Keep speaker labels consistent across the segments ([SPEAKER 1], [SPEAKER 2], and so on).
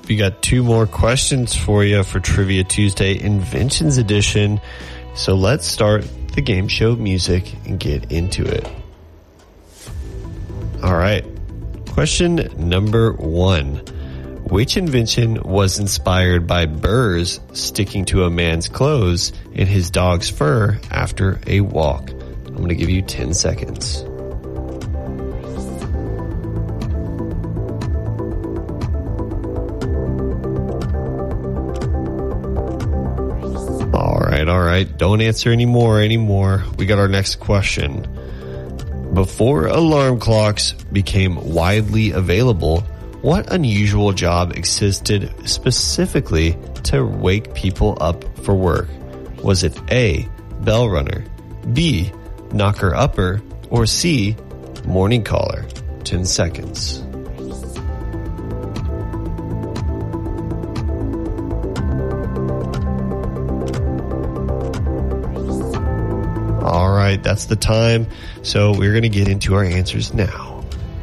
[SPEAKER 1] We got 2 more questions for you for Trivia Tuesday Inventions Edition. So let's start the game show music and get into it. All right. Question number 1. Which invention was inspired by burrs sticking to a man's clothes and his dog's fur after a walk? I'm going to give you 10 seconds. All right. Don't answer anymore. We got our next question. Before alarm clocks became widely available, what unusual job existed specifically to wake people up for work? Was it A, bell runner, B, knocker upper, or C, morning caller? 10 seconds. All right, that's the time. So we're going to get into our answers now.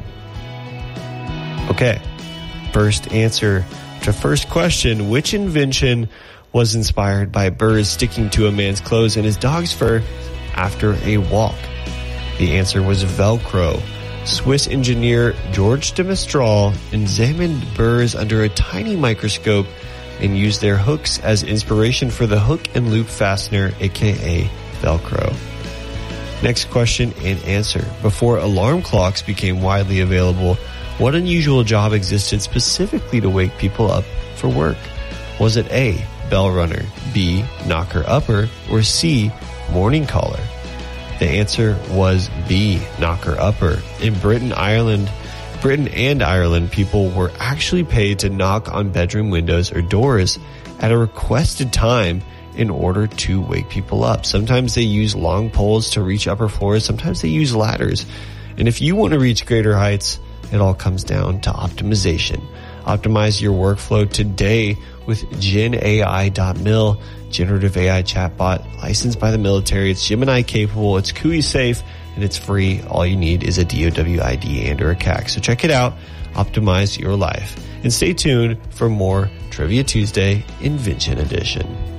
[SPEAKER 1] Okay, first answer to first question, which invention was inspired by burrs sticking to a man's clothes and his dog's fur after a walk? The answer was Velcro. Swiss engineer George de Mestral examined burrs under a tiny microscope and used their hooks as inspiration for the hook and loop fastener, aka Velcro. Next question and answer. Before alarm clocks became widely available, what unusual job existed specifically to wake people up for work? Was it A, bell runner, B, knocker upper, or C, morning caller? The answer was B, knocker upper. In Britain and Ireland, people were actually paid to knock on bedroom windows or doors at a requested time in order to wake people up. Sometimes they use long poles to reach upper floors. Sometimes they use ladders. And if you want to reach greater heights, it all comes down to optimization. Optimize your workflow today with GenAI.mil, generative AI chatbot licensed by the military. It's Gemini capable, it's CUI safe, and it's free. All you need is a DOW ID and or a CAC. So check it out. Optimize your life. And stay tuned for more Trivia Tuesday Invention Edition.